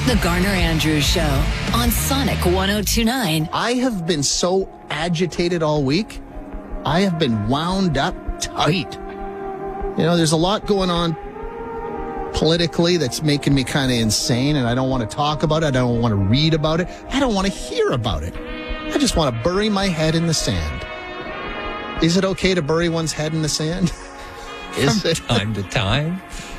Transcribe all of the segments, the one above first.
The Garner Andrews Show on Sonic 102.9. I have been so agitated all week. I have been wound up tight. You know, there's a lot going on politically that's making me kind of insane, and I don't want to talk about it. I don't want to read about it. I don't want to hear about it. I just want to bury my head in the sand. Is it okay to bury one's head in the sand? Is From it? time to time.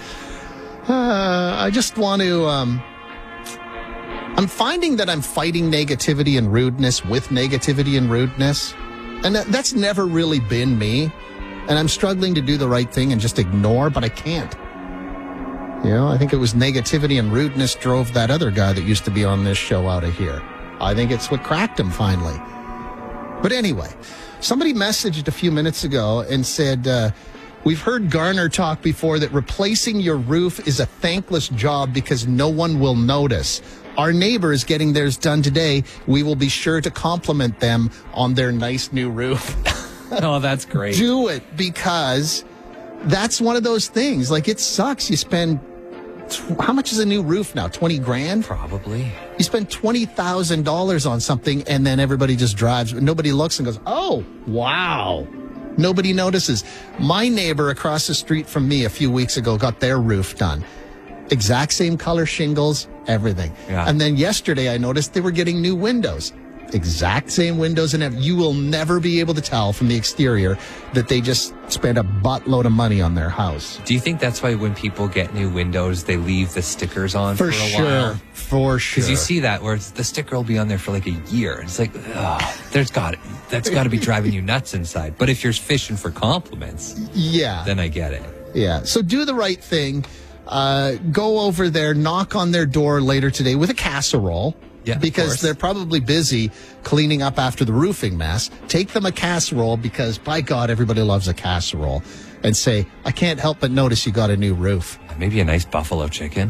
I just want to... I'm finding that I'm fighting negativity and rudeness with negativity and rudeness. And that's never really been me. And I'm struggling to do the right thing and just ignore, but I can't. You know, I think it was negativity and rudeness drove that other guy that used to be on this show out of here. I think it's what cracked him finally. But anyway, somebody messaged a few minutes ago and said, we've heard Garner talk before that replacing your roof is a thankless job because no one will notice. Our neighbor is getting theirs done today. We will be sure to compliment them on their nice new roof. Oh, that's great. Do it, because that's one of those things. Like, it sucks. You spend, how much is a new roof now? 20 grand? Probably. You spend $20,000 on something, and then everybody just drives. Nobody looks and goes, oh, wow. Nobody notices. My neighbor across the street from me a few weeks ago got their roof done. Exact same color shingles, everything. Yeah. And then yesterday I noticed they were getting new windows. Exact same windows, and you will never be able to tell from the exterior that they just spent a buttload of money on their house. Do you think that's why when people get new windows, they leave the stickers on for a while? For sure. Because you see that where the sticker will be on there for like a year. It's like, that's got to be driving you nuts inside. But if you're fishing for compliments, yeah, then I get it. Yeah. So do the right thing. Go over there, knock on their door later today with a casserole. Yeah, because they're probably busy cleaning up after the roofing mess. Take them a casserole, because by God, everybody loves a casserole. And say, I can't help but notice you got a new roof. Maybe a nice buffalo chicken.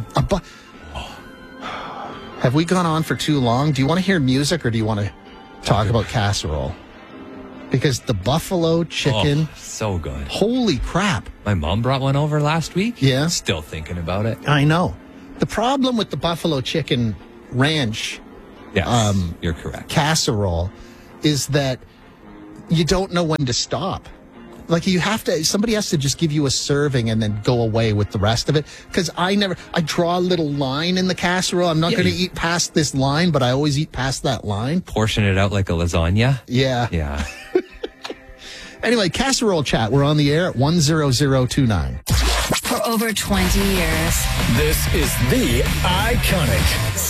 Have we gone on for too long? Do you want to hear music, or do you want to talk about casserole? Because the buffalo chicken... Oh, so good. Holy crap. My mom brought one over last week. Yeah. Still thinking about it. I know. The problem with the buffalo chicken ranch... Yes, you're correct. Casserole is that you don't know when to stop. Like, somebody has to just give you a serving and then go away with the rest of it. Because I draw a little line in the casserole. I'm not going to eat past this line, but I always eat past that line. Portion it out like a lasagna. Yeah. Yeah. Anyway, casserole chat. We're on the air at 10029. For over 20 years. This is the Iconic